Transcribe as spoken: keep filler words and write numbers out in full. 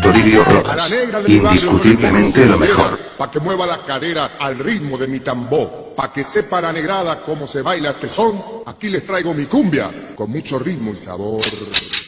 Toribio Rojas. Indiscutiblemente lo mejor. Pa' que mueva las caderas al ritmo de mi tambor. Pa' que sepa la negrada cómo se baila este son. Aquí les traigo mi cumbia con mucho ritmo y sabor.